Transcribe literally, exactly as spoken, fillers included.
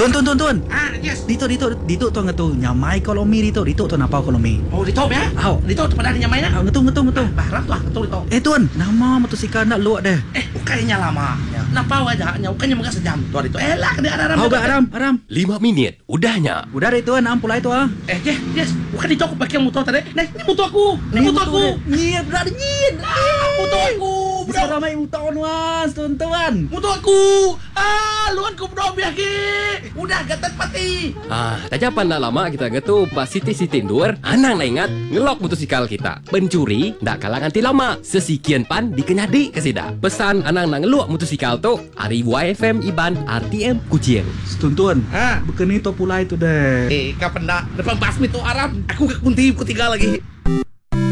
Tuan, tuan, tuan, tuan. Ah, yes. Dito, dito, dito tuan ngatu nyamai kolomi dito, dito tuan apa kolomi. Oh, dito ya? Aw. Dito pada ada nyamai Ah, na? ngatu, ngatu, ngatu. Barat tuh, dito dito. Eh tuan, nama motosikal nak luak deh. Eh, kayaknya lama. Ya. Napa wajah nya kayaknya mega sejam. Tuh dito. Eh, lah kena ada Kau gak aram, aram. Lima menit, udahnya. Udah deh tuan, am pulai tu ah. Eh, yes, yes. Bukan dito aku pakai motor tadi. Nah, ini motor aku. Ini motor aku. Nyet, udah ada nyet. Ah, motor aku. Bisa ramai utawan was, tuan, tuan. Motor aku. Ah, luan ku bro biaki. Udah gatat pati. Ah, tak japan nak lama kita gitu pas siti-siti dur, anang nak ingat ngelok motosikal kita. Pencuri ndak kalah nganti lama. Sesekian pan dikenyadi kesida. Pesan anang nak ngelok motosikal tu, hari Y F M Iban R T M Kucing. Tuan, tuan. Ah. Bukan itu pulai tu deh. Eh, kapan dah? Depan basmi tu Arab. Aku ke kunti ketiga lagi.